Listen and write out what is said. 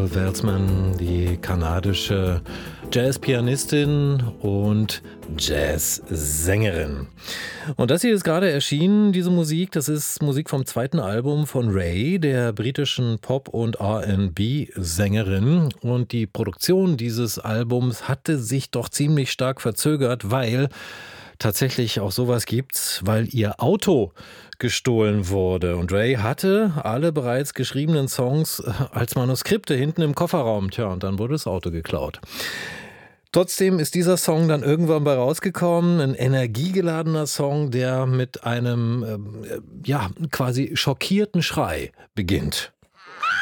Rachel Veldsman, die kanadische Jazzpianistin und Jazzsängerin. Und das hier ist gerade erschienen, diese Musik. Das ist Musik vom zweiten Album von Ray, der britischen Pop- und R&B-Sängerin. Und die Produktion dieses Albums hatte sich doch ziemlich stark verzögert, weil tatsächlich auch sowas gibt, weil ihr Auto gestohlen wurde. Und Ray hatte alle bereits geschriebenen Songs als Manuskripte hinten im Kofferraum. Tja, und dann wurde das Auto geklaut. Trotzdem ist dieser Song dann irgendwann bei rausgekommen, ein energiegeladener Song, der mit einem quasi schockierten Schrei beginnt.